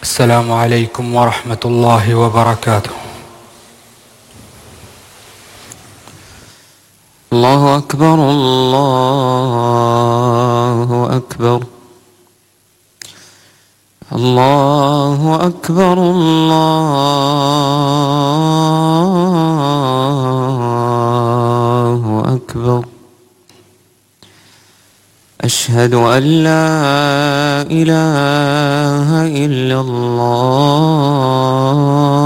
السلام عليكم ورحمة الله وبركاته. الله أكبر الله أكبر الله أكبر الله أكبر. أشهد أن لا إله إلا الله